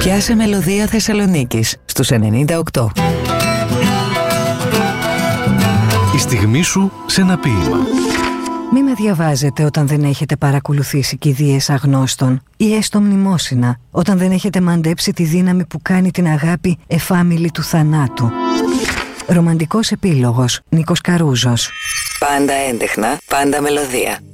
Πιάσε μελωδία Θεσσαλονίκης στους 98. Η στιγμή σου σε ένα ποίημα. Μη με διαβάζετε όταν δεν έχετε παρακολουθήσει κηδείες αγνώστων ή έστω μνημόσυνα, όταν δεν έχετε μαντέψει τη δύναμη που κάνει την αγάπη εφάμιλη του θανάτου. Ρομαντικός επίλογος, Νίκος Καρούζος. Πάντα έντεχνα, πάντα μελωδία.